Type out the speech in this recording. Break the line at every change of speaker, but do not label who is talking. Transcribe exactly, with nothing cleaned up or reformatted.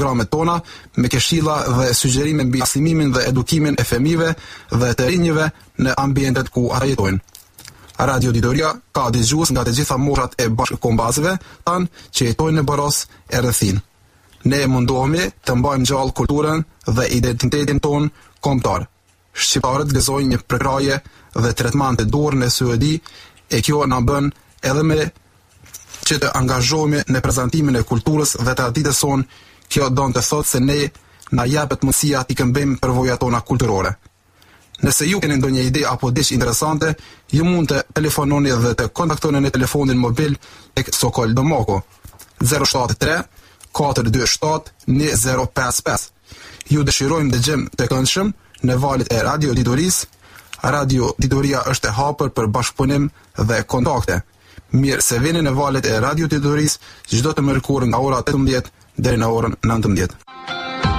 programet tona me këshilla dhe sugjerime mbi arsimimin dhe edukimin e fëmijëve dhe të rinjve në ambientet ku ata jetojnë. Radio Ditoria ka dëgjues nga të gjitha moshat e bashkëkombëtarëve tanë që jetojnë në Boros e rrethin. Ne mundohemi të mbajmë gjallë kulturën dhe identitetin ton kombëtar. Shqiptarët gëzojnë një përkraje dhe tretman të dorë në S Y D e kjo na bën edhe me që të angazhohemi në prezantimin e kulturës dhe traditës sonë. Kjo don të thotë se ne na japet mundësia t'i këmbejmë përvojat tona kulturore. Nëse ju keni ndonjë ide apo diçka interesante, ju mund të telefononi dhe të kontaktoni në telefonin mobil tek Sokol Domoko zero shtat tre katër dy shtat një zero pesë pesë. Ju dëshirojmë dëgjem të këndshëm në valët e Radio Ditoris. Radio Ditoria është e hapur për bashkëpunim dhe kontakte. Mirë se vini në valët e Radio Ditoris çdo të mërkur nga ora tetëmbëdhjetë deri në orën nëntëmbëdhjetë.